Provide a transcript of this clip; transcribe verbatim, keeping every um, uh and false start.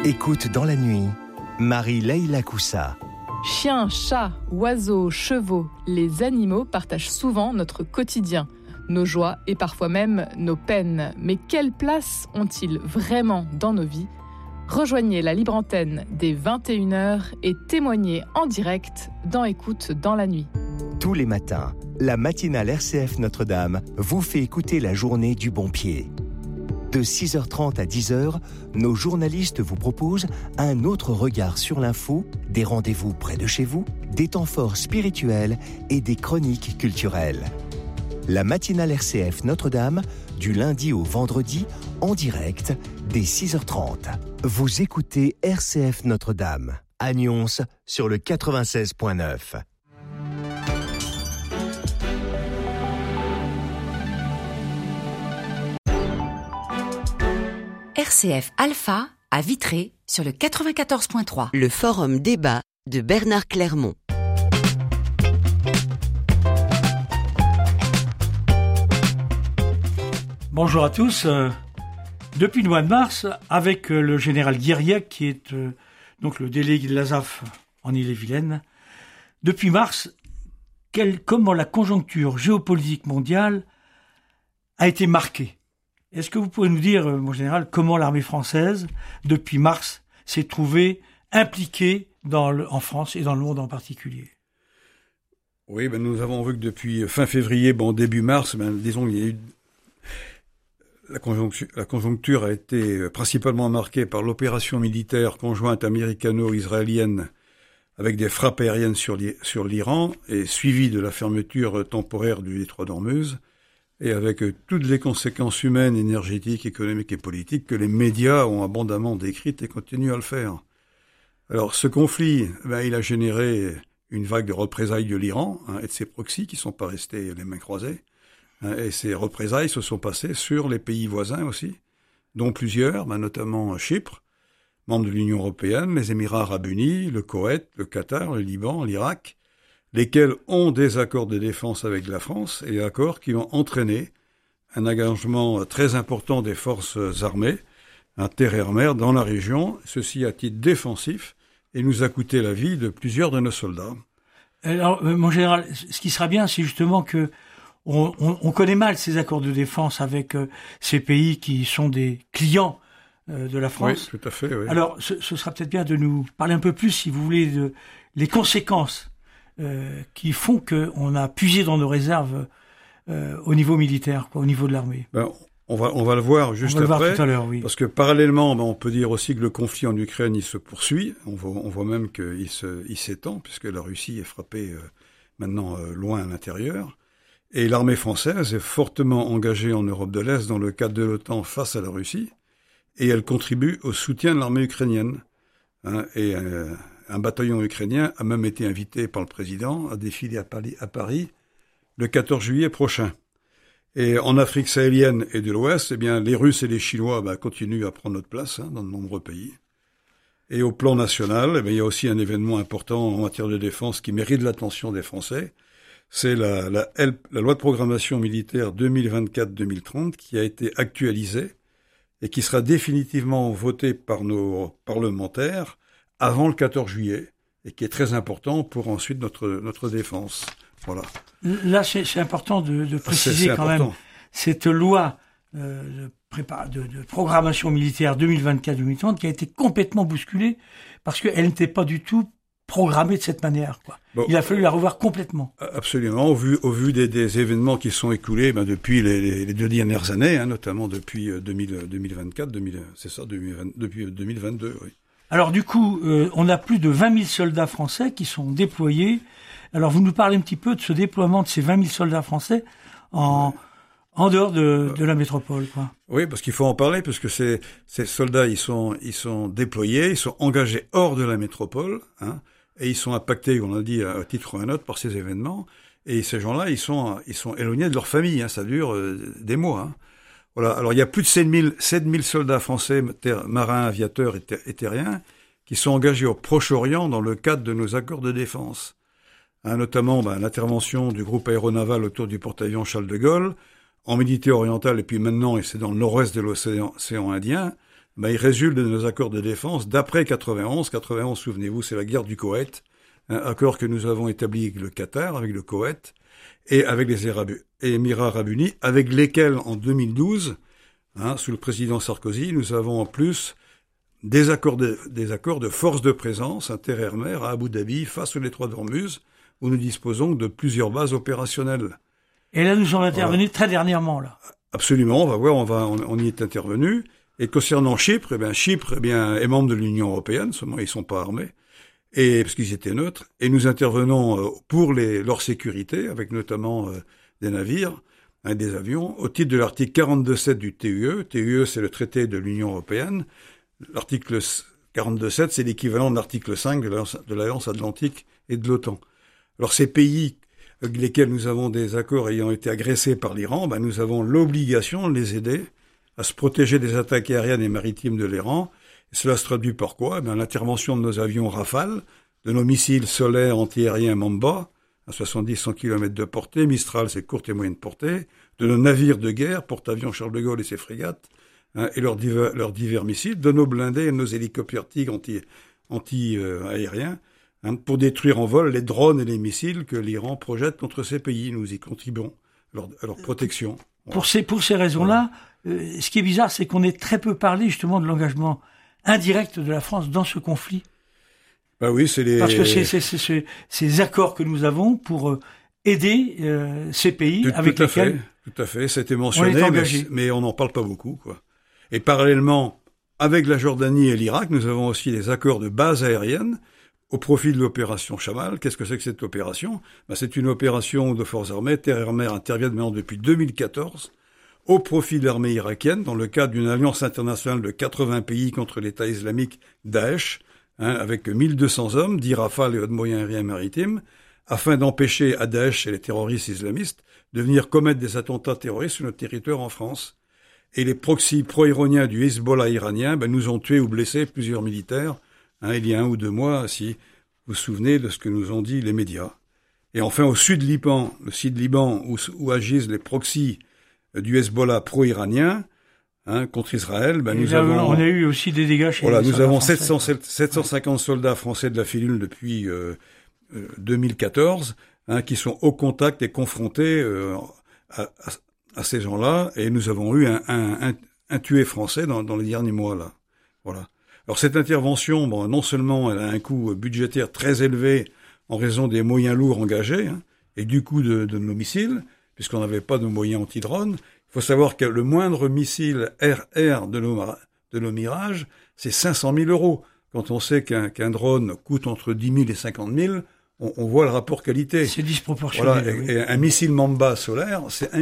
Écoute dans la nuit, Marie-Leila Coussa. Chiens, chats, oiseaux, chevaux, les animaux partagent souvent notre quotidien, nos joies et parfois même nos peines. Mais quelle place ont-ils vraiment dans nos vies ? Rejoignez la libre antenne dès vingt et une heures et témoignez en direct dans Écoute dans la nuit. Tous les matins, la matinale R C F Notre-Dame vous fait écouter la journée du bon pied. De six heures trente à dix heures, nos journalistes vous proposent un autre regard sur l'info, des rendez-vous près de chez vous, des temps forts spirituels et des chroniques culturelles. La matinale R C F Notre-Dame, du lundi au vendredi, en direct, dès six heures trente. Vous écoutez R C F Notre-Dame, à Nyons, sur le quatre-vingt-seize virgule neuf. R C F Alpha à Vitré sur le quatre-vingt-quatorze virgule trois. Le forum débat de Bernard Clermont. Bonjour à tous. Euh, depuis le mois de mars, avec euh, le général Guiriac, qui est euh, donc le délégué de l'A S A F en Ille-et-Vilaine, depuis mars, quel, comment la conjoncture géopolitique mondiale a été marquée. Est-ce que vous pouvez nous dire, euh, mon général, comment l'armée française, depuis mars, s'est trouvée impliquée dans le, en France et dans le monde en particulier ? Oui, ben nous avons vu que depuis fin février, bon début mars, ben disons qu'il y a eu la conjoncture, la conjoncture a été principalement marquée par l'opération militaire conjointe américano-israélienne avec des frappes aériennes sur, sur l'Iran et suivie de la fermeture temporaire du détroit d'Ormuz, et avec toutes les conséquences humaines, énergétiques, économiques et politiques que les médias ont abondamment décrites et continuent à le faire. Alors ce conflit, ben, il a généré une vague de représailles de l'Iran hein, et de ses proxys qui ne sont pas restés les mains croisées. Hein, et ces représailles se sont passées sur les pays voisins aussi, dont plusieurs, ben, notamment Chypre, membre de l'Union européenne, les Émirats arabes unis, le Koweït, le Qatar, le Liban, l'Irak, lesquels ont des accords de défense avec la France et accords qui ont entraîné un engagement très important des forces armées, un terre-mer dans la région, ceci à titre défensif, et nous a coûté la vie de plusieurs de nos soldats. Alors, mon général, ce qui sera bien, c'est justement que on, on, on connaît mal ces accords de défense avec euh, ces pays qui sont des clients euh, de la France. Oui, tout à fait, oui. Alors, ce, ce sera peut-être bien de nous parler un peu plus, si vous voulez, de les conséquences Euh, qui font qu'on a puisé dans nos réserves euh, au niveau militaire, quoi, au niveau de l'armée. Ben, on va on va le voir juste on va après, le voir tout à l'heure, oui. Parce que parallèlement, ben, on peut dire aussi que le conflit en Ukraine il se poursuit. On voit on voit même qu'il se il s'étend puisque la Russie est frappée euh, maintenant euh, loin à l'intérieur. Et l'armée française est fortement engagée en Europe de l'Est dans le cadre de l'OTAN face à la Russie, et elle contribue au soutien de l'armée ukrainienne. Hein, et euh, un bataillon ukrainien a même été invité par le président à défiler à Paris, à Paris le quatorze juillet prochain. Et en Afrique sahélienne et de l'Ouest, eh bien, les Russes et les Chinois bah, continuent à prendre notre place hein, dans de nombreux pays. Et au plan national, eh bien, il y a aussi un événement important en matière de défense qui mérite l'attention des Français. C'est la, la, la loi de programmation militaire deux mille vingt-quatre deux mille trente qui a été actualisée et qui sera définitivement votée par nos parlementaires avant le quatorze juillet, et qui est très important pour ensuite notre, notre défense. Voilà. Là, c'est, c'est important de, de préciser c'est, c'est quand important. même cette loi euh, de, prépa- de, de programmation militaire deux mille vingt-quatre deux mille trente qui a été complètement bousculée parce qu'elle n'était pas du tout programmée de cette manière, quoi. Bon, il a fallu la revoir complètement. Absolument. Au vu, au vu des, des événements qui sont écoulés ben, depuis les, les, les deux dernières années, hein, notamment depuis deux mille, deux mille vingt-quatre, deux mille, c'est ça, deux mille vingt, depuis deux mille vingt-deux, oui. Alors du coup, euh, on a plus de vingt mille soldats français qui sont déployés. Alors vous nous parlez un petit peu de ce déploiement de ces vingt mille soldats français en, en dehors de, de la métropole, quoi. Oui, parce qu'il faut en parler, parce que ces, ces soldats, ils sont, ils sont déployés, ils sont engagés hors de la métropole, hein, et ils sont impactés, on l'a dit, à titre ou à un autre, par ces événements. Et ces gens-là, ils sont, ils sont éloignés de leur famille, hein, ça dure euh, des mois, hein. Voilà. Alors, il y a plus de sept mille soldats français, ter- marins, aviateurs et, ter- et terriens, qui sont engagés au Proche-Orient dans le cadre de nos accords de défense. Hein, notamment, ben, l'intervention du groupe aéronaval autour du porte-avions Charles de Gaulle, en Méditerranée orientale, et puis maintenant, et c'est dans le nord-ouest de l'océan océan Indien, ben, il résulte de nos accords de défense d'après quatre-vingt-onze. quatre-vingt-onze, souvenez-vous, c'est la guerre du Koweït, un accord que nous avons établi avec le Qatar, avec le Koweït, et avec les Arabes, Émirats Arabes Unis, avec lesquels, en deux mille douze, hein, sous le président Sarkozy, nous avons en plus des accords de, des accords de force de présence inter-air-mer à Abu Dhabi, face au détroit d'Ormuz, où nous disposons de plusieurs bases opérationnelles. Et là, nous sommes intervenus voilà. très dernièrement, là. Absolument, on va voir, on va, on, on y est intervenu. Et concernant Chypre, eh bien, Chypre, eh bien, est membre de l'Union européenne, seulement ils sont pas armés, et, parce qu'ils étaient neutres. Et nous intervenons euh, pour les, leur sécurité, avec notamment euh, des navires, hein, des avions, au titre de l'article quarante-deux sept du T U E. T U E, c'est le traité de l'Union européenne. L'article quarante-deux sept, c'est l'équivalent de l'article cinq de l'Alliance Atlantique et de l'OTAN. Alors ces pays avec lesquels nous avons des accords ayant été agressés par l'Iran, ben, nous avons l'obligation de les aider à se protéger des attaques aériennes et maritimes de l'Iran. Et cela se traduit par quoi? Ben, l'intervention de nos avions Rafale, de nos missiles solaires antiaériens Mamba, à soixante-dix à cent kilomètres de portée, Mistral, c'est courte et moyenne portée, de nos navires de guerre, porte-avions Charles de Gaulle et ses frégates, hein, et leurs divers, leurs divers missiles, de nos blindés et de nos hélicoptères Tigre anti, anti-aériens, euh, hein, pour détruire en vol les drones et les missiles que l'Iran projette contre ces pays. Nous y contribuons à leur, à leur protection. Voilà. Pour ces, pour ces raisons-là, voilà. euh, ce qui est bizarre, c'est qu'on ait très peu parlé justement de l'engagement indirect de la France dans ce conflit. Bah oui, c'est les... Parce que c'est, c'est, c'est, c'est ces accords que nous avons pour euh, aider euh, ces pays tout, avec tout à lesquels fait, tout à fait, c'était mentionné, on est engagé. mais, mais on n'en parle pas beaucoup, quoi. Et parallèlement, avec la Jordanie et l'Irak, nous avons aussi des accords de base aérienne au profit de l'opération Chamal. Qu'est-ce que c'est que cette opération? Ben, c'est une opération où de forces armées, terre et mer interviennent maintenant depuis deux mille quatorze au profit de l'armée irakienne dans le cadre d'une alliance internationale de quatre-vingts pays contre l'État islamique Daesh, hein, avec mille deux cents hommes, dix rafales et autres moyens aériens maritimes, afin d'empêcher à Daesh et les terroristes islamistes de venir commettre des attentats terroristes sur notre territoire en France. Et les proxys pro-iraniens du Hezbollah iranien ben, nous ont tués ou blessés plusieurs militaires, hein, il y a un ou deux mois, si vous vous souvenez de ce que nous ont dit les médias. Et enfin, au sud Liban, le sud Liban, où, où agissent les proxys du Hezbollah pro-iranien, hein, contre Israël, ben, nous là, avons... On a eu aussi des dégâts chez Voilà, les nous avons français. sept cents, sept cent cinquante soldats français de la Filule depuis euh, euh, deux mille quatorze, hein, qui sont au contact et confrontés euh, à, à, à ces gens-là, et nous avons eu un, un, un, un tué français dans, dans les derniers mois, là. Voilà. Alors cette intervention, bon, non seulement elle a un coût budgétaire très élevé en raison des moyens lourds engagés, hein, et du coût de, de nos missiles, puisqu'on n'avait pas de moyens anti-drones. Il faut savoir que le moindre missile R-R de nos, de nos Mirages, c'est cinq cent mille euros. Quand on sait qu'un, qu'un drone coûte entre dix mille et cinquante mille, on, on voit le rapport qualité. C'est disproportionné. Voilà, et, oui. et un missile Mamba solaire, c'est